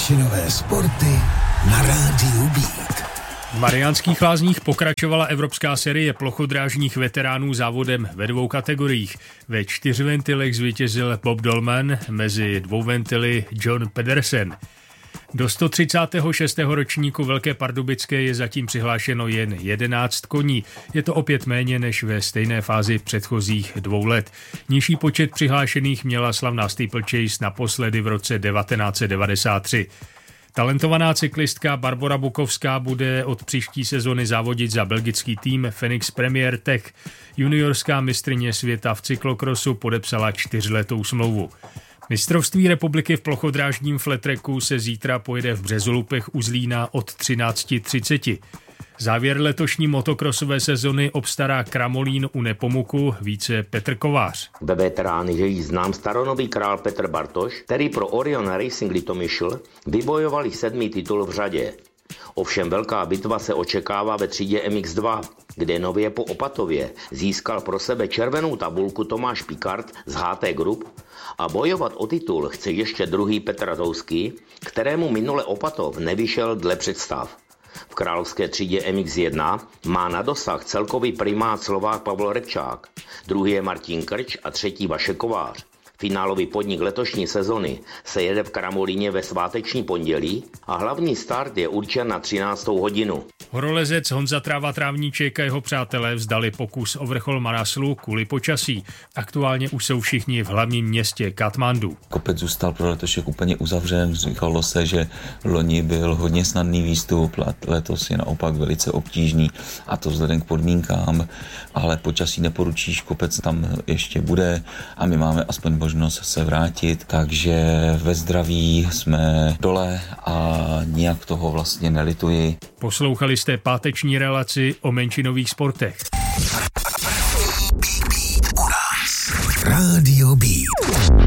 menšinové sporty na rádiu Beat. V Mariánských Lázních pokračovala evropská série plochodrážních veteránů závodem ve 2 kategoriích. Ve 4 ventilech zvítězil Bob Dolman, mezi 2 ventily John Pedersen. Do 136. ročníku Velké Pardubické je zatím přihlášeno jen 11 koní. Je to opět méně než ve stejné fázi předchozích 2 let. Nižší počet přihlášených měla slavná Steeplechase naposledy v roce 1993. Talentovaná cyklistka Barbora Bukovská bude od příští sezony závodit za belgický tým Phoenix Premier Tech. Juniorská mistryně světa v cyklokrosu podepsala 4letou smlouvu. Mistrovství republiky v plochodrážním flattracku se zítra pojede v Březolupech u Zlína od 13:30. Závěr letošní motokrosové sezony obstará Kramolín u Nepomuku, více Petr Kovář. Ve veterány je znám staronový král Petr Bartoš, který pro Orion Racing Litomyšl vybojoval 7. titul v řadě. Ovšem velká bitva se očekává ve třídě MX2, kde nově po Opatově získal pro sebe červenou tabulku Tomáš Pikard z HT Group a bojovat o titul chce ještě druhý Petr Ratouský, kterému minule Opatov nevyšel dle představ. V královské třídě MX1 má na dosah celkový primát Slovák Pavel Repčák, druhý je Martin Krč a třetí Vašek Kovář. Finálový podnik letošní sezony se jede v Kramolíně ve sváteční pondělí a hlavní start je určen na 13. hodinu. Horolezec Honza Tráva Trávníček a jeho přátelé vzdali pokus o vrchol Manaslu kvůli počasí. Aktuálně už jsou všichni v hlavním městě Katmandu. Kopec zůstal pro letošek úplně uzavřen. Říkalo se, že loni byl hodně snadný výstup, letos je naopak velice obtížný, a to vzhledem k podmínkám, ale počasí neporučíš, kopec tam ještě bude a my máme aspoň možnost se vrátit, takže ve zdraví jsme dole a nijak toho vlastně nelituji. Poslouchali jste páteční relaci o menšinových sportech. Rádio